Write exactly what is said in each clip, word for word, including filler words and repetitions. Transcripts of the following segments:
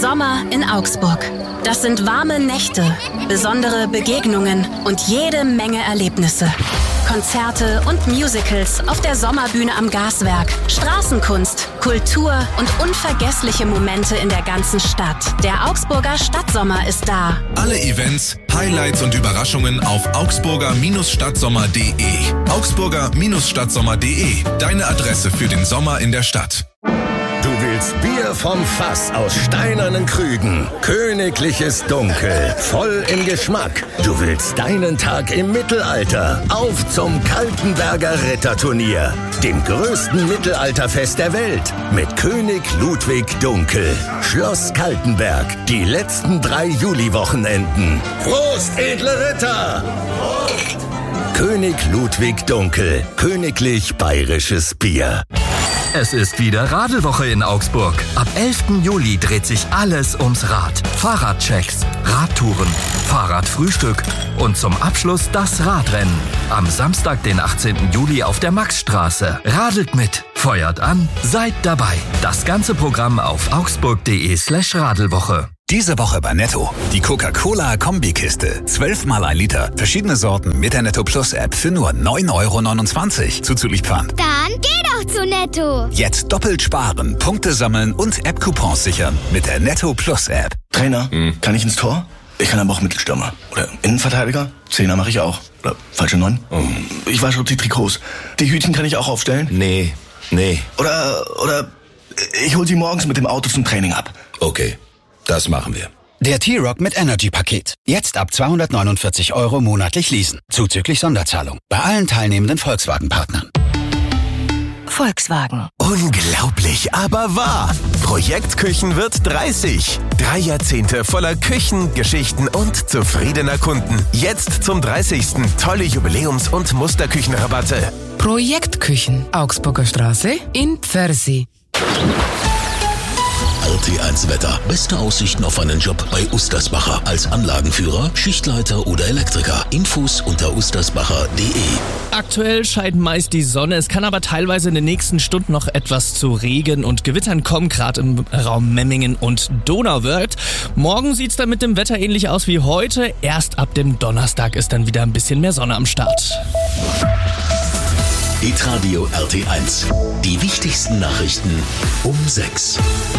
Sommer in Augsburg. Das sind warme Nächte, besondere Begegnungen und jede Menge Erlebnisse. Konzerte und Musicals auf der Sommerbühne am Gaswerk, Straßenkunst, Kultur und unvergessliche Momente in der ganzen Stadt. Der Augsburger Stadtsommer ist da. Alle Events, Highlights und Überraschungen auf augsburger Stadtsommer punkt de. augsburger Stadtsommer punkt de, deine Adresse für den Sommer in der Stadt. Du willst Bier vom Fass aus steinernen Krügen. Königliches Dunkel, voll im Geschmack. Du willst deinen Tag im Mittelalter. Auf zum Kaltenberger Ritterturnier, dem größten Mittelalterfest der Welt. Mit König Ludwig Dunkel. Schloss Kaltenberg, die letzten drei Juliwochenenden. Prost, edle Ritter! Prost! König Ludwig Dunkel, königlich bayerisches Bier. Es ist wieder Radelwoche in Augsburg. Ab elften Juli dreht sich alles ums Rad. Fahrradchecks, Radtouren, Fahrradfrühstück und zum Abschluss das Radrennen. Am Samstag, den achtzehnten Juli auf der Maxstraße. Radelt mit, feuert an, seid dabei. Das ganze Programm auf augsburg.de slash Radelwoche. Diese Woche bei Netto. Die Coca-Cola-Kombikiste. zwölf mal ein Liter. Verschiedene Sorten mit der Netto Plus App für nur neun Euro neunundzwanzig. Zuzüglich Pfand. Dann geh doch zu Netto. Jetzt doppelt sparen, Punkte sammeln und App-Coupons sichern mit der Netto Plus App. Trainer, hm. kann ich ins Tor? Ich kann aber auch Mittelstürmer. Oder Innenverteidiger? Zehner mache ich auch. Oder falsche Neun? Oh. Ich wasche die Trikots. Die Hütchen kann ich auch aufstellen? Nee, nee. Oder, oder ich hol sie morgens mit dem Auto zum Training ab. Okay. Das machen wir. Der T-Rock mit Energy-Paket. Jetzt ab zweihundertneunundvierzig Euro monatlich leasen. Zuzüglich Sonderzahlung. Bei allen teilnehmenden Volkswagen-Partnern. Volkswagen. Unglaublich, aber wahr. Projekt Küchen wird dreißig. Drei Jahrzehnte voller Küchen, Geschichten und zufriedener Kunden. Jetzt zum dreißigsten tolle Jubiläums- und Musterküchenrabatte. Projekt Küchen. Augsburger Straße in Pfersi. R T eins Wetter. Beste Aussichten auf einen Job bei Ustersbacher. Als Anlagenführer, Schichtleiter oder Elektriker. Infos unter ustersbacher punkt de. Aktuell scheint meist die Sonne. Es kann aber teilweise in den nächsten Stunden noch etwas zu Regen und Gewittern kommen, gerade im Raum Memmingen und Donauwörth. Morgen sieht es dann mit dem Wetter ähnlich aus wie heute. Erst ab dem Donnerstag ist dann wieder ein bisschen mehr Sonne am Start. Hitradio R T eins. Die wichtigsten Nachrichten um sechs.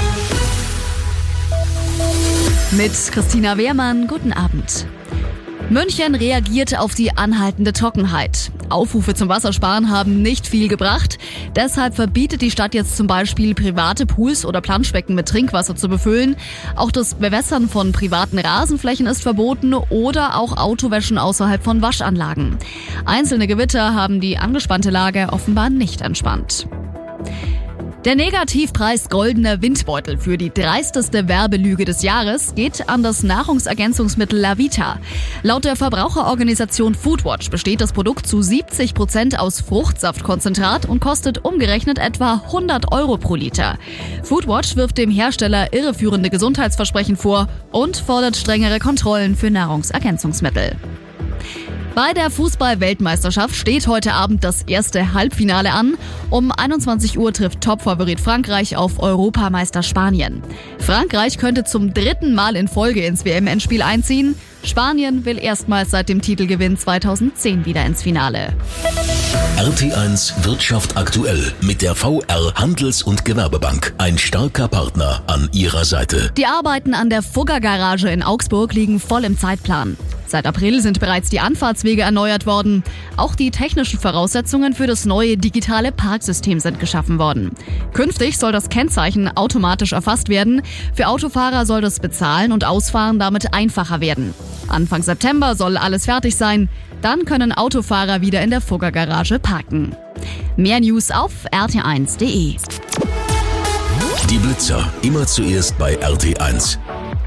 Mit Christina Wehrmann, guten Abend. München reagiert auf die anhaltende Trockenheit. Aufrufe zum Wassersparen haben nicht viel gebracht. Deshalb verbietet die Stadt jetzt zum Beispiel private Pools oder Planschbecken mit Trinkwasser zu befüllen. Auch das Bewässern von privaten Rasenflächen ist verboten oder auch Autowäschen außerhalb von Waschanlagen. Einzelne Gewitter haben die angespannte Lage offenbar nicht entspannt. Der Negativpreis Goldener Windbeutel für die dreisteste Werbelüge des Jahres geht an das Nahrungsergänzungsmittel Lavita. Laut der Verbraucherorganisation Foodwatch besteht das Produkt zu siebzig Prozent aus Fruchtsaftkonzentrat und kostet umgerechnet etwa hundert Euro pro Liter. Foodwatch wirft dem Hersteller irreführende Gesundheitsversprechen vor und fordert strengere Kontrollen für Nahrungsergänzungsmittel. Bei der Fußball-Weltmeisterschaft steht heute Abend das erste Halbfinale an. Um einundzwanzig Uhr trifft Topfavorit Frankreich auf Europameister Spanien. Frankreich könnte zum dritten Mal in Folge ins W M-Endspiel einziehen. Spanien will erstmals seit dem Titelgewinn zweitausendzehn wieder ins Finale. R T eins Wirtschaft aktuell mit der V R Handels- und Gewerbebank. Ein starker Partner an ihrer Seite. Die Arbeiten an der Fugger-Garage in Augsburg liegen voll im Zeitplan. Seit April sind bereits die Anfahrtswege erneuert worden. Auch die technischen Voraussetzungen für das neue digitale Parksystem sind geschaffen worden. Künftig soll das Kennzeichen automatisch erfasst werden. Für Autofahrer soll das Bezahlen und Ausfahren damit einfacher werden. Anfang September soll alles fertig sein. Dann können Autofahrer wieder in der Fugger-Garage parken. Mehr News auf r t eins punkt de. Die Blitzer, immer zuerst bei R T eins.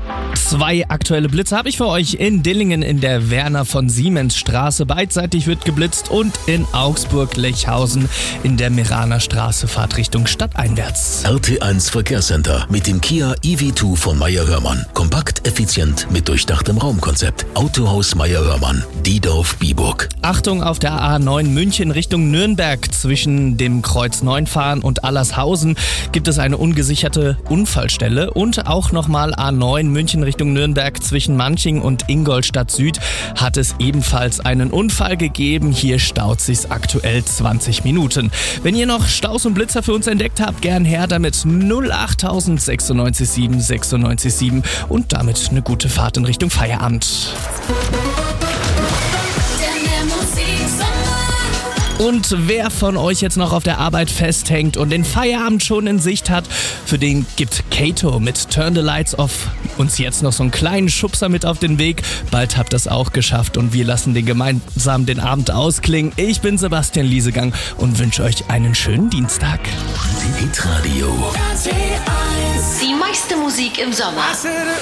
Zwei aktuelle Blitze habe ich für euch in Dillingen in der Werner von Siemens Straße. Beidseitig wird geblitzt und in Augsburg-Lechhausen in der Meraner Straße Fahrtrichtung stadteinwärts. R T eins Verkehrscenter mit dem Kia E V zwei von Meyer-Hörmann. Kompakt, effizient mit durchdachtem Raumkonzept. Autohaus Meyer-Hörmann, Diedorf-Biburg. Achtung auf der A neun München Richtung Nürnberg. Zwischen dem Kreuz neun Fahren und Allershausen gibt es eine ungesicherte Unfallstelle. Und auch nochmal A neun München Richtung Nürnberg zwischen Manching und Ingolstadt Süd hat es ebenfalls einen Unfall gegeben. Hier staut sich's aktuell zwanzig Minuten. Wenn ihr noch Staus und Blitzer für uns entdeckt habt, gern her damit null acht sechsundneunzig sieben sechsundneunzig sieben und damit eine gute Fahrt in Richtung Feierabend. Und wer von euch jetzt noch auf der Arbeit festhängt und den Feierabend schon in Sicht hat, für den gibt Kato mit Turn the Lights Off uns jetzt noch so einen kleinen Schubser mit auf den Weg. Bald habt ihr es auch geschafft und wir lassen den gemeinsam den Abend ausklingen. Ich bin Sebastian Liesegang und wünsche euch einen schönen Dienstag. Hitradio. Die meiste Musik im Sommer.